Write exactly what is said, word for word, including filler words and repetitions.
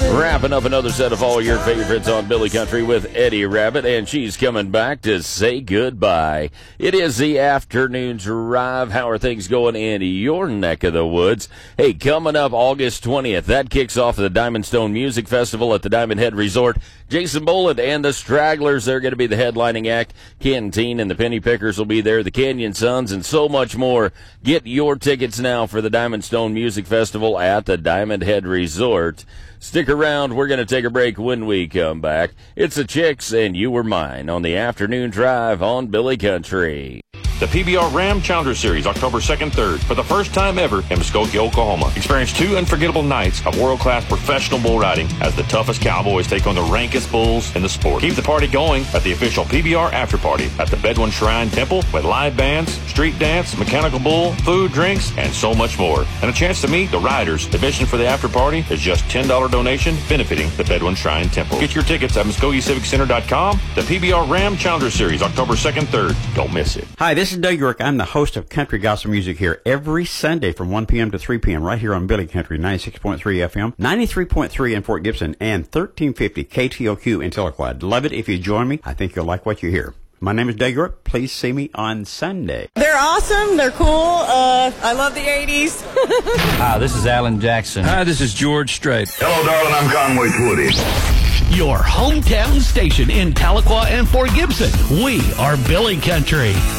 Wrapping up another set of all your favorites on Billy Country with Eddie Rabbit, and she's coming back to say goodbye. It is the afternoon drive. How are things going in your neck of the woods? Hey, coming up August twentieth, that kicks off the Diamond Stone Music Festival at the Diamond Head Resort. Jason Boland and the Stragglers, they're going to be the headlining act. Canteen and the Penny Pickers will be there, the Canyon Suns, and so much more. Get your tickets now for the Diamond Stone Music Festival at the Diamond Head Resort. Stick around. We're going to take a break. When we come back, it's the Chicks and You Were Mine on the afternoon drive on Billy Country. The P B R Ram Challenger Series, October second, third, for the first time ever in Muskogee, Oklahoma. Experience two unforgettable nights of world-class professional bull riding as the toughest cowboys take on the rankest bulls in the sport. Keep the party going at the official P B R After Party at the Bedouin Shrine Temple with live bands, street dance, mechanical bull, food, drinks, and so much more. And a chance to meet the riders. Admission for the after party is just ten dollars donation benefiting the Bedouin Shrine Temple. Get your tickets at Muskogee Civic Center dot com. The P B R Ram Challenger Series, October second, third. Don't miss it. Hi, this is Doug York. I'm the host of Country Gospel Music here every Sunday from one p.m. to three p.m. right here on Billy Country, ninety-six point three F M, ninety-three point three in Fort Gibson, and thirteen fifty K T O Q in Tahlequah. Love it if you join me. I think you'll like what you hear. My name is Doug York. Please see me on Sunday. They're awesome. They're cool. Uh, I love the eighties. Hi, this is Alan Jackson. Hi, this is George Strait. Hello, darling. I'm Conway Twitty. Your hometown station in Tahlequah and Fort Gibson. We are Billy Country.